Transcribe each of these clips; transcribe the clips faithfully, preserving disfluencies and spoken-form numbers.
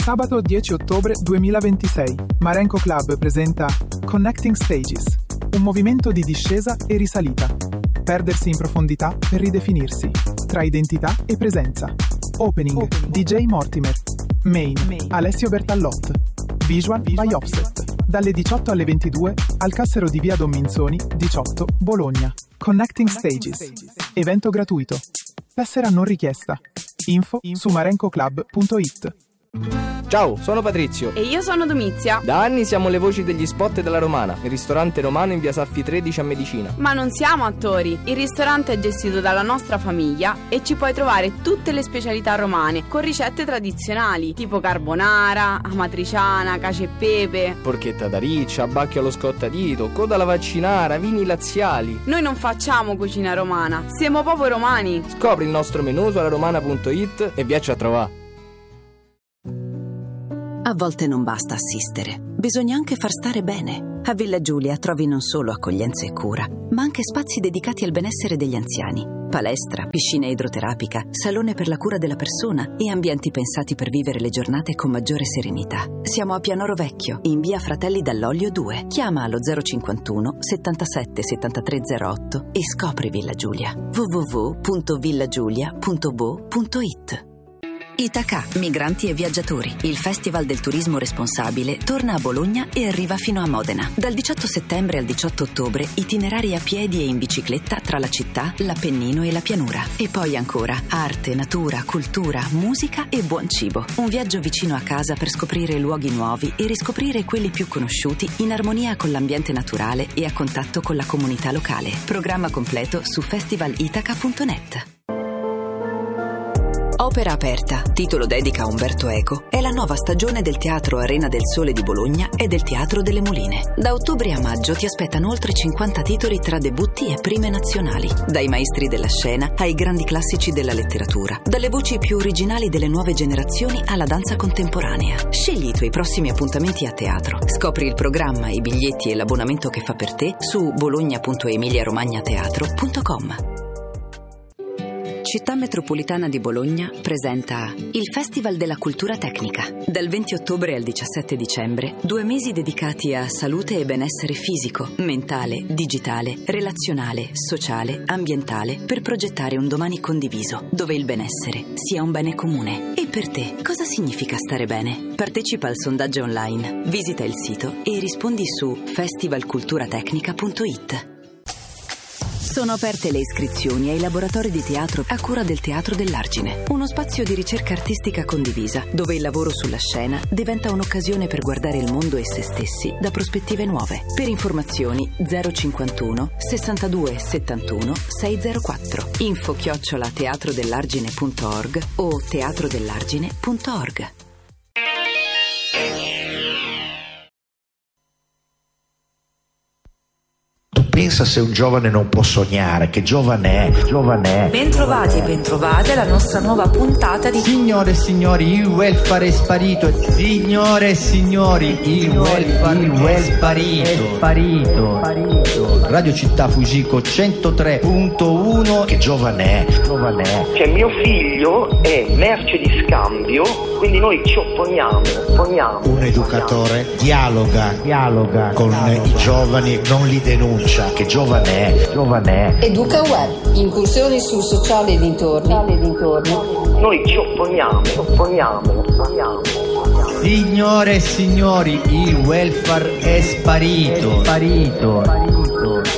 Sabato dieci ottobre duemilaventisei, Marenco Club presenta Connecting Stages, un movimento di discesa e risalita. Perdersi in profondità per ridefinirsi, tra identità e presenza. Opening, Opening. D J Mortimer. Main, Main. Alessio Bertallot. Visual, Visual by Offset. Dalle diciotto alle ventidue, al Cassero di via Don Minzoni, diciotto, Bologna. Connecting Stages. Evento gratuito. Tessera non richiesta. Info su marenco club punto it. Ciao, sono Patrizio. E io sono Domizia. Da anni siamo le voci degli spot della Romana, il ristorante romano in via Saffi tredici a Medicina. Ma non siamo attori. Il ristorante è gestito dalla nostra famiglia e ci puoi trovare tutte le specialità romane con ricette tradizionali tipo carbonara, amatriciana, cacio e pepe, porchetta da riccia, abbacchio allo scottadito, coda alla vaccinara, vini laziali. Noi non facciamo cucina romana, siamo proprio romani. Scopri il nostro menù su alaromana punto it e viaci a trovare. A volte non basta assistere, bisogna anche far stare bene. A Villa Giulia trovi non solo accoglienza e cura, ma anche spazi dedicati al benessere degli anziani. Palestra, piscina idroterapica, salone per la cura della persona e ambienti pensati per vivere le giornate con maggiore serenità. Siamo a Pianoro Vecchio, in via Fratelli Dall'Olio due. Chiama allo zero cinquantuno settantasette settantatré zero otto e scopri Villa Giulia. w w w punto villagiulia punto bo punto it. Itaca, migranti e viaggiatori. Il Festival del Turismo Responsabile torna a Bologna e arriva fino a Modena. Dal diciotto settembre al diciotto ottobre, itinerari a piedi e in bicicletta tra la città, l'Appennino e la pianura. E poi ancora arte, natura, cultura, musica e buon cibo. Un viaggio vicino a casa per scoprire luoghi nuovi e riscoprire quelli più conosciuti in armonia con l'ambiente naturale e a contatto con la comunità locale. Programma completo su festival itaca punto net. Opera aperta, titolo dedica a Umberto Eco, è la nuova stagione del Teatro Arena del Sole di Bologna e del Teatro delle Moline. Da ottobre a maggio ti aspettano oltre cinquanta titoli tra debutti e prime nazionali, dai maestri della scena ai grandi classici della letteratura, dalle voci più originali delle nuove generazioni alla danza contemporanea. Scegli i tuoi prossimi appuntamenti a teatro. Scopri il programma, i biglietti e l'abbonamento che fa per te su bologna punto emiliaromagnateatro punto com. Città Metropolitana di Bologna presenta il Festival della Cultura Tecnica. Dal venti ottobre al diciassette dicembre, due mesi dedicati a salute e benessere fisico, mentale, digitale, relazionale, sociale, ambientale, per progettare un domani condiviso, dove il benessere sia un bene comune. E per te, cosa significa stare bene? Partecipa al sondaggio online, visita il sito e rispondi su festival cultura tecnica punto it. Sono aperte le iscrizioni ai laboratori di teatro a cura del Teatro dell'Argine, uno spazio di ricerca artistica condivisa, dove il lavoro sulla scena diventa un'occasione per guardare il mondo e se stessi da prospettive nuove. Per informazioni zero cinquantuno sessantadue settantuno seicentokwattro. Info chiocciola teatrodellargine punto org o teatrodellargine punto org. Pensa se un giovane non può sognare, che giovane è, giovane è. Bentrovati e bentrovate alla nostra nuova puntata di Signore e signori, il welfare è sparito. Signore e signori, il welfare, il welfare è sparito. È sparito. sparito. Radio Città Fugico centotré punto uno. Che giovane è, giovane è. Cioè mio figlio è merce di scambio, quindi noi ci opponiamo, opponiamo. Un educatore dialoga, dialoga con dialoga. i giovani, non li denuncia. Che giovane è, giovane è. Educa Web, incursioni sul sociale e dintorni. Noi ci opponiamo, opponiamo, opponiamo. Signore e signori, il welfare è sparito. È sparito. È sparito.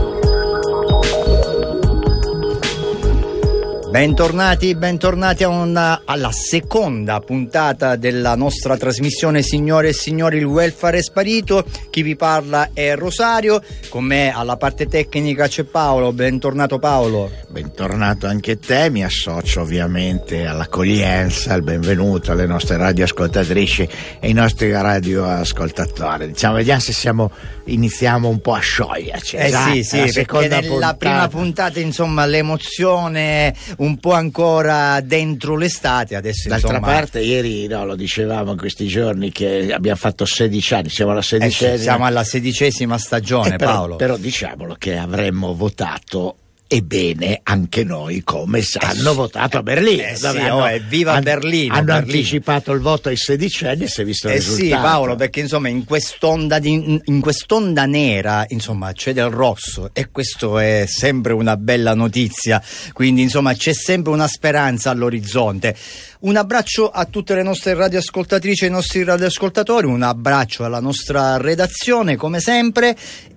Bentornati, bentornati a una, alla seconda puntata della nostra trasmissione Signore e signori, il welfare è sparito. Chi vi parla è Rosario, con me alla parte tecnica c'è Paolo. Bentornato Paolo. Bentornato anche te, mi associo ovviamente all'accoglienza, al benvenuto alle nostre radioascoltatrici e ai nostri radioascoltatori. Diciamo, vediamo se siamo, iniziamo un po' a scioglierci. Eh esatto, sì, sì, perché nella puntata. prima puntata insomma l'emozione un po' ancora dentro l'estate, adesso d'altra insomma... parte ieri no, lo dicevamo in questi giorni che abbiamo fatto sedici anni, siamo alla sedicesima, eh sì, siamo alla sedicesima stagione, eh, però, Paolo. Però diciamolo che avremmo votato ebbene anche noi come hanno eh, votato a Berlino. Eh, sì, hanno, oh, viva han, Berlino! Hanno Berlino. anticipato il voto ai sedicenni e si è visto il eh risultato. Sì, Paolo, perché insomma in quest'onda, di, in quest'onda nera insomma c'è del rosso e questo è sempre una bella notizia, quindi insomma c'è sempre una speranza all'orizzonte. Un abbraccio a tutte le nostre radioascoltatrici e ai nostri radioascoltatori, un abbraccio alla nostra redazione come sempre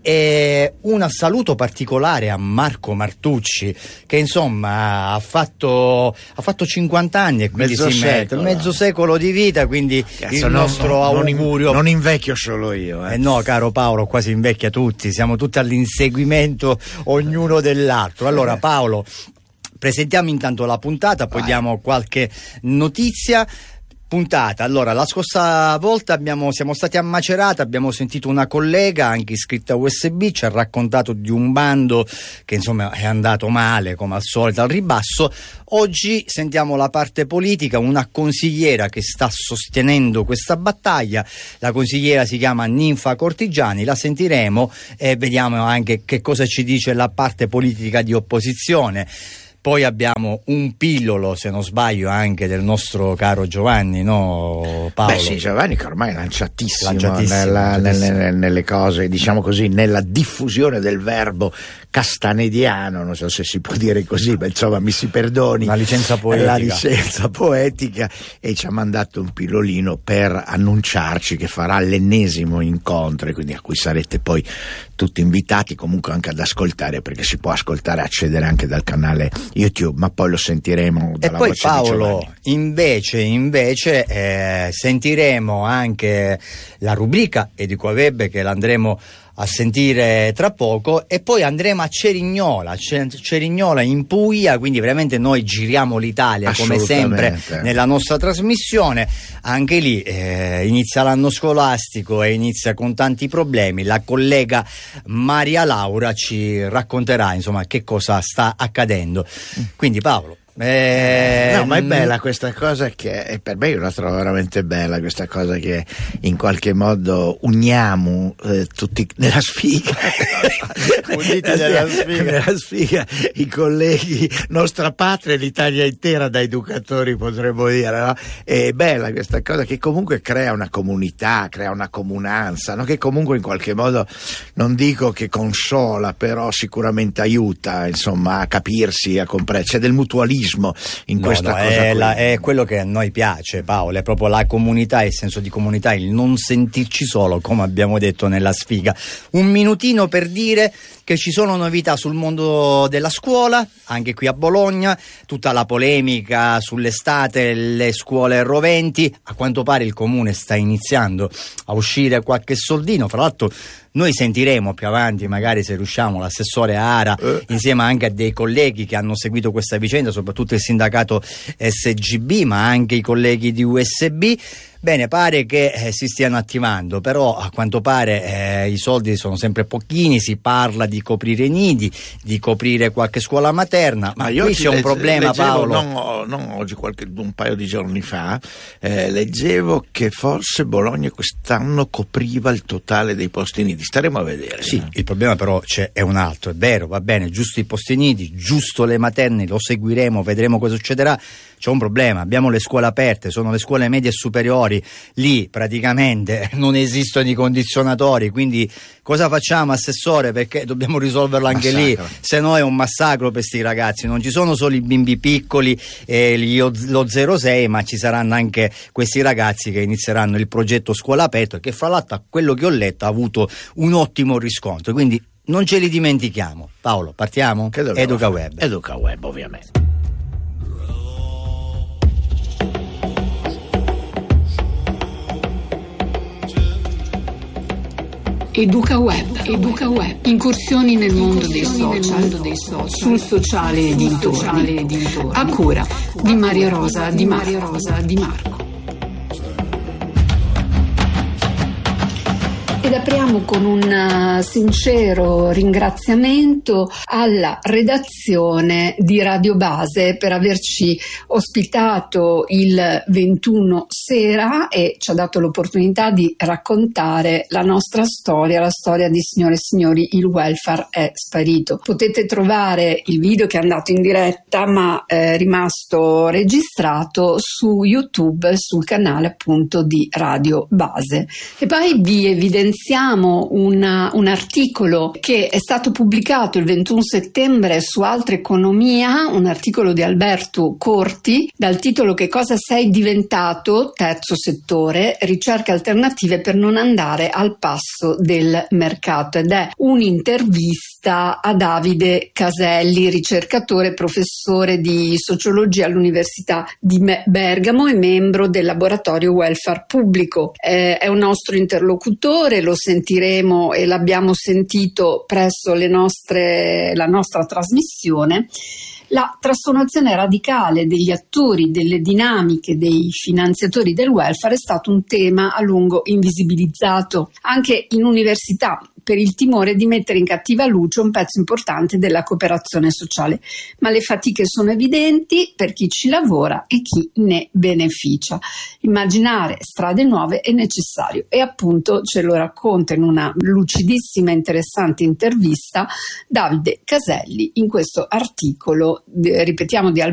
e un saluto particolare a Marco Martucci che insomma ha fatto, ha fatto cinquanta anni e quindi mezzo si secolo. mette mezzo secolo di vita, quindi Cazzo, il non, nostro non, augurio. Non invecchio solo io. Eh. Eh no, caro Paolo, quasi invecchia tutti, siamo tutti all'inseguimento ognuno dell'altro. Allora Paolo, presentiamo intanto la puntata, poi Vai. diamo qualche notizia. Puntata, allora la scorsa volta abbiamo, siamo stati a Macerata, abbiamo sentito una collega anche iscritta a U S B, ci ha raccontato di un bando che insomma è andato male come al solito al ribasso. Oggi sentiamo la parte politica, una consigliera che sta sostenendo questa battaglia, la consigliera si chiama Ninfa Cortigiani, la sentiremo e vediamo anche che cosa ci dice la parte politica di opposizione. Poi abbiamo un pillolo, se non sbaglio, anche del nostro caro Giovanni, no Paolo? Beh sì, Giovanni che ormai è lanciatissimo, lanciatissimo, nella, lanciatissimo. Nelle, nelle cose, diciamo così, nella diffusione del verbo castanediano, non so se si può dire così, ma insomma mi si perdoni. La licenza poetica. La licenza poetica e ci ha mandato un pillolino per annunciarci che farà l'ennesimo incontro, e quindi a cui sarete poi tutti invitati comunque anche ad ascoltare, perché si può ascoltare e accedere anche dal canale YouTube, ma poi lo sentiremo dalla e poi voce Paolo di Giovanni. invece invece eh, sentiremo anche la rubrica Educa Web che l'andremo a sentire tra poco, e poi andremo a Cerignola, Cerignola in Puglia, quindi veramente noi giriamo l'Italia come sempre nella nostra trasmissione. Anche lì eh, inizia l'anno scolastico e inizia con tanti problemi. La collega Maria Laura ci racconterà insomma che cosa sta accadendo. Quindi Paolo, Eh, no, ma è bella questa cosa, che per me io la trovo veramente bella questa cosa che in qualche modo uniamo eh, tutti nella sfiga uniti nella sfiga. nella sfiga i colleghi, nostra patria e l'Italia intera da educatori potremmo dire, no? È bella questa cosa che comunque crea una comunità, crea una comunanza, no? Che comunque in qualche modo non dico che consola, però sicuramente aiuta insomma a capirsi, a comprendere, c'è del mutualismo in no, questa no, cosa è, qui. la, è quello che a noi piace, Paolo, è proprio la comunità, il senso di comunità, il non sentirci solo, come abbiamo detto nella sfiga. Un minutino per dire che ci sono novità sul mondo della scuola, anche qui a Bologna, tutta la polemica sull'estate, le scuole roventi, a quanto pare il comune sta iniziando a uscire qualche soldino, fra l'altro noi sentiremo più avanti, magari se riusciamo, l'assessore Ara eh. insieme anche a dei colleghi che hanno seguito questa vicenda, soprattutto il sindacato S G B, ma anche i colleghi di U S B. Bene, pare che eh, si stiano attivando, però a quanto pare eh, i soldi sono sempre pochini, si parla di coprire i nidi, di coprire qualche scuola materna, ma, ma io qui c'è un legge, problema leggevo, Paolo. Non, non oggi, qualche, un paio di giorni fa, eh, leggevo che forse Bologna quest'anno copriva il totale dei posti nidi, staremo a vedere. Sì, no? Il problema però c'è, è un altro, è vero, va bene, giusto i posti nidi, giusto le materne, lo seguiremo, vedremo cosa succederà. C'è un problema, abbiamo le scuole aperte, sono le scuole medie e superiori, lì praticamente non esistono i condizionatori, quindi cosa facciamo, assessore? Perché dobbiamo risolverlo anche massacro. Lì, se no è un massacro per questi ragazzi. Non ci sono solo i bimbi piccoli e gli, lo zero sei, ma ci saranno anche questi ragazzi che inizieranno il progetto scuola aperta, che fra l'altro, a quello che ho letto, ha avuto un ottimo riscontro, quindi non ce li dimentichiamo. Paolo, partiamo? Educa Web. Educa Web, ovviamente. Educa Web, Educa Web, incursioni nel mondo dei social, dei social sul sociale e dintorni, a cura di Maria Rosa Di Maria Rosa Di Marco. Ed apriamo con un sincero ringraziamento alla redazione di Radio Base per averci ospitato il ventuno sera e ci ha dato l'opportunità di raccontare la nostra storia, la storia di Signore e Signori, il welfare è sparito. Potete trovare il video che è andato in diretta ma è rimasto registrato su YouTube, sul canale appunto di Radio Base. E poi vi evidenziamo una, un articolo che è stato pubblicato il ventuno settembre su Altra Economia, un articolo di Alberto Corti dal titolo Che cosa sei diventato? Terzo settore, ricerche alternative per non andare al passo del mercato, ed è un'intervista a Davide Caselli, ricercatore e professore di sociologia all'Università di Bergamo e membro del laboratorio welfare pubblico. Eh, è un nostro interlocutore, lo sentiremo e l'abbiamo sentito presso le nostre, la nostra trasmissione. La trasformazione radicale degli attori, delle dinamiche, dei finanziatori del welfare è stato un tema a lungo invisibilizzato anche in università, per il timore di mettere in cattiva luce un pezzo importante della cooperazione sociale. Ma le fatiche sono evidenti per chi ci lavora e chi ne beneficia. Immaginare strade nuove è necessario e appunto ce lo racconta in una lucidissima e interessante intervista Davide Caselli in questo articolo, ripetiamo, di Alberto